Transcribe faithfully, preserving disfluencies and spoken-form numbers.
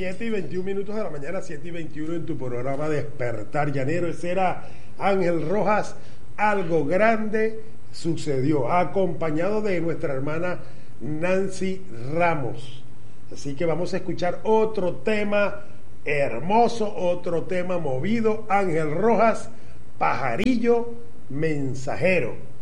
siete y veintiún minutos de la mañana, siete y veintiuno en tu programa Despertar Llanero. Ese era Ángel Rojas, Algo Grande Sucedió, acompañado de nuestra hermana Nancy Ramos. Así que vamos a escuchar otro tema hermoso, otro tema movido. Ángel Rojas, Pajarillo Mensajero.